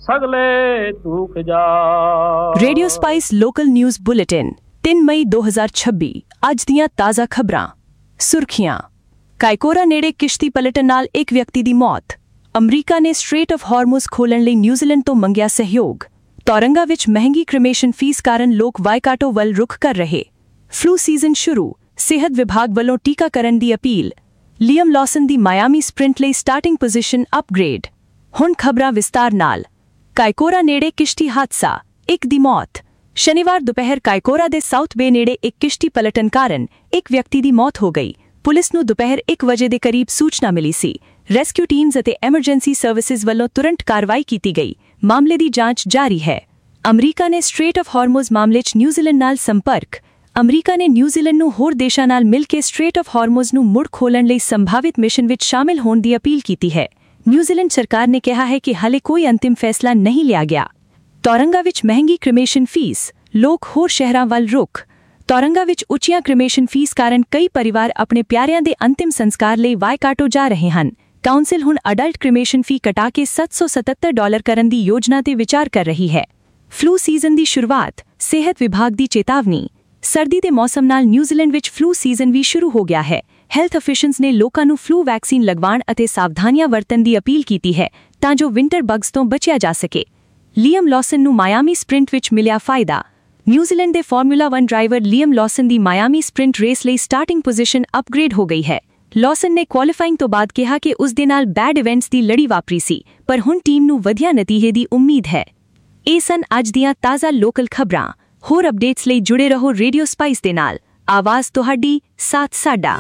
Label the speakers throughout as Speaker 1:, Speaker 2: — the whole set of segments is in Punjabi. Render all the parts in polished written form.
Speaker 1: सगले दुख जा।
Speaker 2: Radio spice local news bulletin 3 मई 2026 ਅੱਜ ਦੀਆਂ ਤਾਜ਼ਾ ਖਬਰਾਂ। ਸੁਰਖੀਆਂ। ਕਾਇਕੋਰਾ ਨੇੜੇ ਕਿਸ਼ਤੀ ਪਲਟਣ ਨਾਲ ਇੱਕ ਵਿਅਕਤੀ ਦੀ ਮੌਤ। ਅਮਰੀਕਾ ਨੇ ਸਟ੍ਰੇਟ ਆਫ ਹਾਰਮੁਜ਼ ਖੋਲ੍ਹਣ ਲਈ ਨਿਊਜ਼ੀਲੈਂਡ ਤੋਂ ਮੰਗਿਆ ਸਹਿਯੋਗ। ਤੌਰੰਗਾ ਵਿੱਚ ਮਹਿੰਗੀ ਕ੍ਰਿਮੇਸ਼ਨ ਫੀਸ ਕਾਰਨ ਲੋਕ ਵਾਈਕਾਟੋ ਵੱਲ ਰੁਖ ਕਰ ਰਹੇ। ਫਲੂ ਸੀਜ਼ਨ ਸ਼ੁਰੂ, ਸਿਹਤ ਵਿਭਾਗ ਵੱਲੋਂ ਟੀਕਾਕਰਨ ਦੀ ਅਪੀਲ। ਲੀਅਮ ਲੌਸਨ ਦੀ ਮਾਇਆਮੀ ਸਪ੍ਰਿੰਟ ਲਈ ਸਟਾਰਟਿੰਗ ਪੋਜੀਸ਼ਨ ਅਪਗ੍ਰੇਡ। ਹੁਣ ਖਬਰਾਂ ਵਿਸਤਾਰ ਨਾਲ। ਕਾਇਕੋਰਾ ਨੇੜੇ ਕਿਸ਼ਤੀ ਹਾਦਸਾ, ਇੱਕ ਦੀ ਮੌਤ। ਸ਼ਨੀਵਾਰ ਦੁਪਹਿਰ ਕਾਇਕੋਰਾ ਦੇ ਸਾਊਥ ਬੇ ਨੇੜੇ ਇੱਕ ਕਿਸ਼ਤੀ ਪਲਟਣ ਕਾਰਨ ਇੱਕ ਵਿਅਕਤੀ ਦੀ ਮੌਤ ਹੋ ਗਈ। ਪੁਲਿਸ ਨੂੰ ਦੁਪਹਿਰ 1 ਵਜੇ ਦੇ ਕਰੀਬ ਸੂਚਨਾ ਮਿਲੀ ਸੀ। ਰੈਸਕਿਊ ਟੀਮਜ਼ ਅਤੇ ਐਮਰਜੈਂਸੀ ਸਰਵਿਸਿਜ਼ ਵੱਲੋਂ ਤੁਰੰਤ ਕਾਰਵਾਈ ਕੀਤੀ ਗਈ। ਮਾਮਲੇ ਦੀ ਜਾਂਚ ਜਾਰੀ ਹੈ। ਅਮਰੀਕਾ ਨੇ ਸਟ੍ਰੇਟ ਆਫ ਹਾਰਮੁਜ਼ ਮਾਮਲੇ 'ਚ ਨਿਊਜ਼ੀਲੈਂਡ ਨਾਲ ਸੰਪਰਕ। ਅਮਰੀਕਾ ਨੇ ਨਿਊਜ਼ੀਲੈਂਡ ਨੂੰ ਹੋਰ ਦੇਸ਼ਾਂ ਨਾਲ ਮਿਲ ਕੇ ਸਟ੍ਰੇਟ ਆਫ ਹਾਰਮੁਜ਼ ਨੂੰ ਮੁੜ ਖੋਲ੍ਹਣ ਲਈ ਸੰਭਾਵਿਤ ਮਿਸ਼ਨ ਵਿੱਚ ਸ਼ਾਮਿਲ ਹੋਣ ਦੀ ਅਪੀਲ ਕੀਤੀ ਹੈ। ਨਿਊਜ਼ੀਲੈਂਡ ਸਰਕਾਰ ਨੇ ਕਿਹਾ ਹੈ ਕਿ ਹਾਲੇ ਕੋਈ ਅੰਤਿਮ ਫੈਸਲਾ ਨਹੀਂ ਲਿਆ ਗਿਆ। ਤੌਰੰਗਾ ਵਿੱਚ ਮਹਿੰਗੀ ਕ੍ਰਿਮੇਸ਼ਨ ਫੀਸ, ਲੋਕ ਹੋਰ ਸ਼ਹਿਰਾਂ ਵੱਲ ਰੁਖ। ਤੌਰੰਗਾ ਵਿੱਚ ਉੱਚੀਆਂ ਕ੍ਰਿਮੇਸ਼ਨ ਫੀਸ ਕਾਰਨ ਕਈ ਪਰਿਵਾਰ ਆਪਣੇ ਪਿਆਰਿਆਂ ਦੇ ਅੰਤਿਮ ਸੰਸਕਾਰ ਲਈ ਵਾਈਕਾਟੋ ਜਾ ਰਹੇ ਹਨ। ਕਾਉਂਸਲ ਹੁਣ ਅਡਲਟ ਕ੍ਰਿਮੇਸ਼ਨ ਫੀ ਘਟਾ ਕੇ $777 ਕਰਨ ਦੀ ਯੋਜਨਾ ਤੇ ਵਿਚਾਰ ਕਰ ਰਹੀ ਹੈ। ਫਲੂ ਸੀਜ਼ਨ ਦੀ ਸ਼ੁਰੂਆਤ, ਸਿਹਤ ਵਿਭਾਗ ਦੀ ਚੇਤਾਵਨੀ। ਸਰਦੀ ਦੇ ਮੌਸਮ ਨਾਲ ਨਿਊਜ਼ੀਲੈਂਡ ਵਿੱਚ ਫਲੂ ਸੀਜ਼ਨ ਵੀ ਸ਼ੁਰੂ ਹੋ ਗਿਆ ਹੈ। ਹੈਲਥ ਅਫੀਸ਼ੀਅਲਸ ਨੇ ਲੋਕਾਂ ਨੂੰ ਫਲੂ ਵੈਕਸੀਨ ਲਗਵਾਉਣ ਅਤੇ ਸਾਵਧਾਨੀਆਂ ਵਰਤਣ ਦੀ ਅਪੀਲ ਕੀਤੀ ਹੈ ਤਾਂ ਜੋ ਵਿੰਟਰ ਬਗਸ ਤੋਂ ਬਚਿਆ ਜਾ ਸਕੇ। ਲੀਅਮ ਲੌਸਨ ਨੂੰ ਮਾਇਆਮੀ ਸਪ੍ਰਿੰਟ ਵਿੱਚ ਮਿਲਿਆ ਫਾਇਦਾ। ਨਿਊਜ਼ੀਲੈਂਡ ਦੇ ਫਾਰਮੂਲਾ 1 ਡਰਾਈਵਰ ਲੀਅਮ ਲੌਸਨ ਦੀ ਮਾਇਆਮੀ ਸਪ੍ਰਿੰਟ ਰੇਸ ਲਈ ਸਟਾਰਟਿੰਗ ਪੋਜੀਸ਼ਨ ਅਪਗ੍ਰੇਡ ਹੋ ਗਈ ਹੈ। ਲੌਸਨ ਨੇ ਕੁਆਲੀਫਾਈਂਗ ਤੋਂ ਬਾਅਦ ਕਿਹਾ ਕਿ ਉਸ ਦੇ ਨਾਲ ਬੈਡ ਇਵੈਂਟਸ ਦੀ ਲੜੀ ਵਾਪਰੀ ਸੀ, ਪਰ ਹੁਣ ਟੀਮ ਨੂੰ ਵਧੀਆ ਨਤੀਜੇ ਦੀ ਉਮੀਦ ਹੈ। ਇਹ ਸਨ ਅੱਜ ਦੀਆਂ ਤਾਜ਼ਾ ਲੋਕਲ ਖਬਰਾਂ। ਹੋਰ ਅਪਡੇਟਸ ਲਈ ਜੁੜੇ ਰਹੋ ਰੇਡੀਓ ਸਪਾਈਸ ਦੇ ਨਾਲ। ਆਵਾਜ਼ ਤੁਹਾਡੀ, ਸਾਥ ਸਾਡਾ।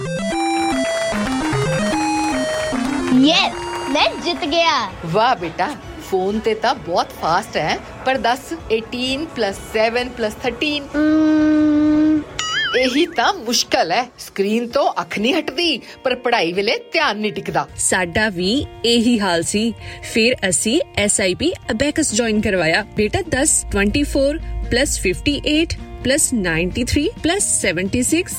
Speaker 3: ਯੈਸ, ਮੈਂ ਜਿੱਤ ਗਿਆ।
Speaker 4: ਵਾਹ ਬੇਟਾ, ਫੋਨ ਤੇ ਤਾਂ ਬਹੁਤ ਫਾਸਟ ਹੈ, ਪਰ ਦੱਸ 18 + 7 + 13 ਇਹੀ ਤਾਂ ਮੁਸ਼ਕਲ ਹੈ। ਸਕਰੀਨ ਤੋਂ ਅੱਖ ਨਹੀਂ ਹਟਦੀ, ਪਰ ਪੜ੍ਹਾਈ ਵੇਲੇ ਧਿਆਨ ਨਹੀਂ ਟਿਕਦਾ।
Speaker 5: ਸਾਡਾ ਵੀ ਇਹੀ ਹਾਲ ਸੀ। ਫਿਰ ਅਸੀਂ SIP ਅਬੈਕਸ ਜੁਆਇਨ ਕਰਵਾਇਆ। ਬੇਟਾ 10 24 + 58 + 93 + 76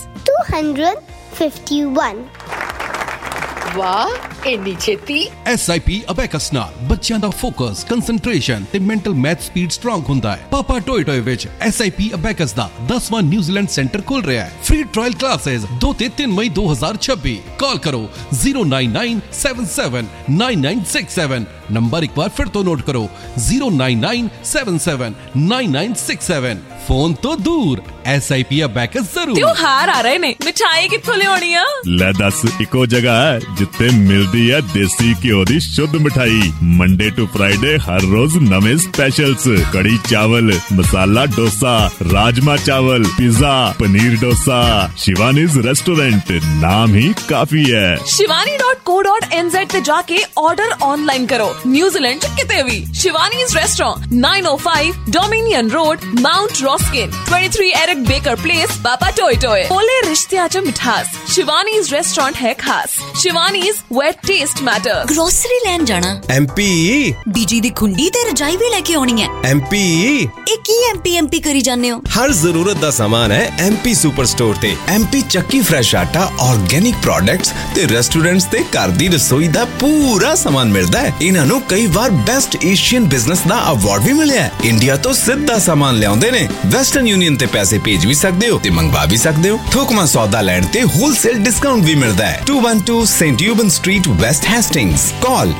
Speaker 3: 251।
Speaker 4: ਵਾਹ, ਇੰਨੀ ਛੇਤੀ।
Speaker 6: SIP ਅਬੈਕਸ ਨਾਲ ਬੱਚਿਆਂ ਦਾ ਫੋਕਸ, ਕੰਸੈਂਟਰੇਸ਼ਨ ਤੇ ਮੈਂਟਲ ਮੈਥ ਸਪੀਡ ਸਟਰੋਂਗ ਹੁੰਦਾ ਹੈ। ਪਾਪਾ ਟੋਏ ਵਿੱਚ SIP ਅਬੈਕਸ ਦਾ 10ਵਾਂ ਨਿਊਜ਼ੀਲੈਂਡ ਸੈਂਟਰ ਖੁੱਲ ਰਿਹਾ ਹੈ। ਫ੍ਰੀ ਟ੍ਰਾਇਲ ਕਲਾਸਿਸ 2 ਤੇ 3 ਮਈ 2026। ਕਾਲ ਕਰੋ 09977999967। ਨੰਬਰ ਇੱਕ ਵਾਰ ਫਿਰ ਤੋਂ ਨੋਟ ਕਰੋ 09977999967। ਫੋਨ ਤੋਂ ਦੂਰ SIP ਅਬੈਕਸ ਜ਼ਰੂਰ।
Speaker 7: ਤਿਉਹਾਰ ਆ ਰਹੇ ਨੇ, ਮਿਠਾਈ ਕਿੱਥੋਂ ਲਿਆਉਣੀ ਆ?
Speaker 8: ਲੈ ਦੱਸ, ਇੱਕੋ ਜਗ੍ਹਾ ਹੈ ਜਿੱਥੇ ਮਿਲਦੀ ਹੈ ਦੇਸੀ ਘਿਓ ਦੀ ਸ਼ੁੱਧ ਮਿਠਾਈ। ਮੰਡੇ ਟੂ ਫਰਾਈਡੇ ਹਰ ਰੋਜ਼ ਨਵੇਂ ਸਪੈਸ਼ਲਸ। ਕੜੀ ਚਾਵਲ, ਮਸਾਲਾ ਡੋਸਾ, ਰਾਜਮਾ ਚਾਵਲ, ਪਿਜ਼ਾ, ਪਨੀਰ ਡੋਸਾ। शिवानीज रेस्टोरेंट, नाम ही काफी है।
Speaker 7: shivani.co.nz ਤੇ ਜਾ ਕੇ ਆਰਡਰ ਆਨਲਾਈਨ ਕਰੋ। ਨਿਊਜ਼ੀਲੈਂਡ ਚ ਕਿਤੇ ਵੀ। ਸ਼ਿਵਾਨੀਜ਼ restaurant 905 dominion road, Mount ਰੌਸਕਿਨ, 23 Eric baker place, पापा टोय टोय। बोले रिश्ते आचा मिठास, शिवानीज रेस्टोरेंट है खास। Shivani's where taste matters।
Speaker 9: Grocery लैन जाना
Speaker 10: MP
Speaker 9: बीजी दी खुंडी ते रजाई भी लेके आनी है।
Speaker 10: MP
Speaker 9: एक ही MP करी जाने हो।
Speaker 10: हर जरूरत दा सामान है MP सुपर स्टोर ते। MP चक्की फ्रेश आटा, ऑर्गेनिक प्रोडक्ट्स ते रेस्टोरेंट्स ते घर दी रसोई दा पूरा सामान मिलदा है। इन्हां नूं कई बार बेस्ट एशियन बिजनेस दा अवार्ड भी मिलिया है। इंडिया तो सीधा सामान लियाउंदे ने। वेस्टर्न यूनियन ते पैसे भेज भी सकते हो ते मंगवा भी सकते हो। थोकमा सौदा लैण ते होलसेल डिस्काउंट भी मिलता है। 212 Saint यूबन street, waste Hastings. Call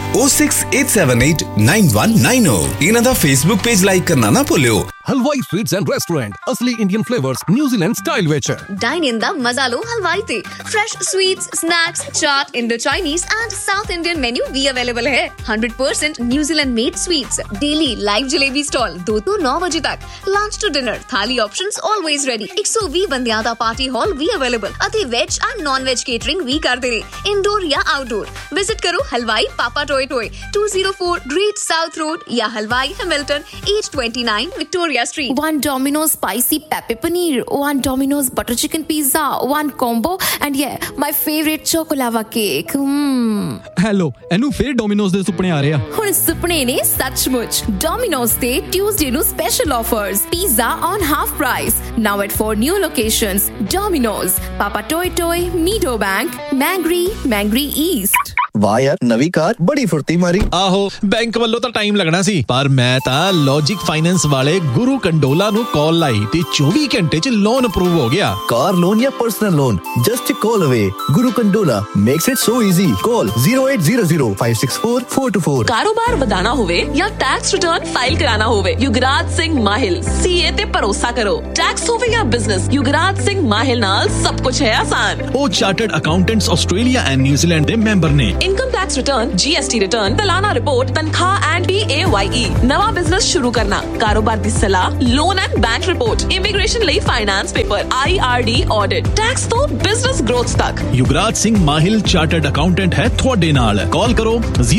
Speaker 10: 068789190। इन्हां दा फेसबुक पेज लाइक करना ना भूलियो।
Speaker 6: हलवाई स्वीट्स एंड रेस्टोरेंट, असली Indian flavours New Zealand style which.
Speaker 11: Dine in दा मजा लो हलवाई ते। Fresh sweets, snacks, chaat, Indo Chinese and south Indian menu भी अवेलेबल है। 100% New Zealand made sweets. Daily live jalebi stall 2 ਤੋਂ 9 ਵਜੇ ਤੱਕ। लंच टू डिनर थाली ऑप्शंस ऑलवेज रेडी। 120 ਬੰਦਿਆਂ ਦਾ ਪਾਰਟੀ ਹਾਲ ਵੀ ਅਵੇਲੇਬਲ ਅਤੇ veg and non veg catering ਵੀ ਕਰਦੇ ਨੇ, ਇਨਡੋਰ ਜਾਂ ਆਊਟਡੋਰ। ਵਿਜ਼ਿਟ ਕਰੋ ਹਲਵਾਈ ਪਾਪਾ ਟੋਏ ਟੋਏ, 204 ਗ੍ਰੇਟ ਸਾਊਥ ਰੋਡ ਜਾਂ ਹਲਵਾਈ Hamilton 829 Victoria Street.
Speaker 12: 1 Domino's spicy pepper paneer, 1 Domino's butter chicken pizza, 1 combo, and yeah, my favorite chocolava cake.
Speaker 13: Hello, ਇਹਨੂੰ ਫੇਰ Domino's ਦੇ ਸੁਪਨੇ ਆ ਰਹੇ ਆ।
Speaker 12: ਹੁਣ ਸੁਪਨੇ ਨੇ ਸੱਚਮੁੱਚ। Domino's ਤੇ Tuesday ਨੂੰ special offers. Pizza on half price. Now at 4 new locations. Domino's, Papa Toy Toy, Meadowbank, Mangry East.
Speaker 14: ਵਾਹ ਯਾਰ ਨਵੀਂ ਕਾਰ ਬੜੀ ਫੁਰਤੀ ਮਾਰੀ।
Speaker 15: ਆਹੋ ਬੈਂਕ ਵੱਲੋਂ ਤਾਂ ਟਾਈਮ ਲੱਗਣਾ ਸੀ ਪਰ ਮੈਂ ਤਾਂ ਲੌਜਿਕ ਫਾਈਨੈਂਸ ਵਾਲੇ ਗੁਰੂ ਕੰਡੋਲਾ ਨੂੰ ਕਾਲ ਲਾਈ ਤੇ 24 ਘੰਟੇ 'ਚ ਲੋਨ ਅਪਰੂਵ ਹੋ ਗਿਆ।
Speaker 14: ਕਾਰ ਲੋਨ ਜਾਂ ਪਰਸਨਲ ਲੋਨ ਜਸਟ ਅ ਕਾਲ ਅਵੇ। ਗੁਰੂ Kandola makes it so easy. ਕਾਲ 08005644224।
Speaker 7: ਕਾਰੋਬਾਰ ਵਧਾਣਾ ਹੋਵੇ ਜਾਂ ਟੈਕਸ ਰਿਟਰਨ ਫਾਈਲ ਕਰਾਣਾ ਹੋਵੇ, ਯੁਗਰਾਜ ਸਿੰਘ ਮਾਹਿਲ ਸੀਏ ਤੇ ਭਰੋਸਾ ਕਰੋ। ਟੈਕਸ ਹੋਵੇ ਜਾਂ ਬਿਜ਼ਨਸ, ਯੁਗਰਾਜ ਸਿੰਘ ਮਾਹਿਲ ਨਾਲ ਸਭ ਕੁਝ ਹੈ ਆਸਾਨ।
Speaker 15: ਉਹ chartered accountants Australia and New Zealand ਦੇ ਮੈਂਬਰ ਨੇ।
Speaker 7: Income tax return, GST return, ਸਾਲਾਨਾ ਰਿਪੋਰਟ, ਤਨਖਾਹ ਐਂਡ PAYE। ਨਵਾਂ ਬਿਜ਼ਨਸ ਸ਼ੁਰੂ ਕਰਨਾ, ਕਾਰੋਬਾਰ ਦੀ ਸਲਾਹ, loan and bank report, immigration ਲਈ finance paper, IRD audit, tax ਤੋਂ ਬਿਜ਼ਨਸ ਗ੍ਰੋਥ ਤੱਕ।
Speaker 15: ਯੁਗਰਾਜ ਸਿੰਘ ਮਾਹਿਲ ਚਾਰਟਰਡ ਅਕਾਊਂਟੈਂਟ ਹੈ ਤੁਹਾਡੇ ਨਾਲ। ਕਾਲ ਕਰੋ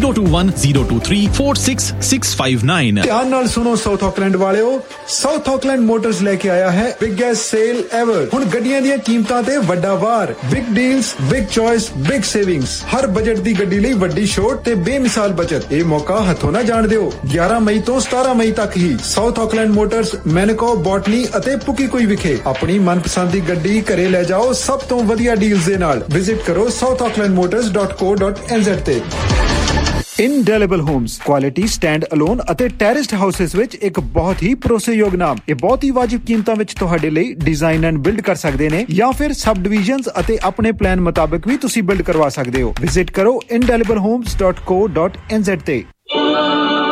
Speaker 15: 021-023-46659।
Speaker 16: ਧਿਆਨ ਨਾਲ ਸੁਣੋ ਸਾਊਥ ਆਕਲੈਂਡ ਵਾਲਿਓ, ਸਾਊਥ ਆਕਲੈਂਡ ਮੋਟਰਸ ਲੈ ਕੇ ਆਇਆ ਹੈ ਬਿਗੇਸਟ ਸੇਲ ਐਵਰ। ਹੁਣ ਗੱਡੀਆਂ ਦੀਆਂ ਕੀਮਤਾਂ ਤੇ ਵੱਡਾ ਵਾਰ, big deals, big choice, big savings. ਹਰ ਬਜਟ ਦੀ ਗੱਡੀ ਲਈ ਵੱਡੀ ਛੋਟ ਤੇ ਬੇਮਿਸਾਲ ਬਚਤ। ਇਹ ਮੌਕਾ ਹੱਥੋਂ ਨਾ ਜਾਣ ਦਿਓ। 11 ਮਈ ਤੋਂ 17 ਮਈ ਤੱਕ ਹੀ ਸਾਊਥ ਆਕਲੈਂਡ ਮੋਟਰਸ, ਮੈਨਕੋ, ਬੋਟਨੀ ਅਤੇ ਪੁਕੀਕੋਈ ਵਿਖੇ ਆਪਣੀ ਮਨਪਸੰਦ ਦੀ ਗੱਡੀ ਘਰੇ ਲੈ ਜਾਓ ਸਭ ਤੋਂ ਵਧੀਆ ਡੀਲਸ ਦੇ ਨਾਲ। ਵਿਜ਼ਿਟ ਕਰੋ southaucklandmotors.co.nz ਤੇ। ਇਨਡੈਲੇਬਲ ਹੋਮਸ, ਕੁਆਲਿਟੀ ਸਟੈਂਡ ਅਲੋਨ ਅਤੇ ਟੈਰਿਸਡ ਹਾਊਸਿਸ ਵਿੱਚ ਇੱਕ ਬਹੁਤ ਹੀ ਭਰੋਸੇਯੋਗ ਨਾਮ। ਇਹ ਬਹੁਤ ਹੀ ਵਾਜਿਬ ਕੀਮਤਾਂ ਵਿੱਚ ਤੁਹਾਡੇ ਲਈ ਡਿਜ਼ਾਈਨ ਐਂਡ ਬਿਲਡ ਕਰ ਸਕਦੇ ਨੇ ਜਾਂ ਫਿਰ ਸਬ ਡਿਵੀਜ਼ਨਸ ਅਤੇ ਆਪਣੇ ਪਲਾਨ ਮੁਤਾਬਕ ਵੀ ਤੁਸੀਂ ਬਿਲਡ ਕਰਵਾ ਸਕਦੇ ਹੋ। ਵਿਜ਼ਿਟ ਕਰੋ indeliblehomes.co.nz ਤੇ।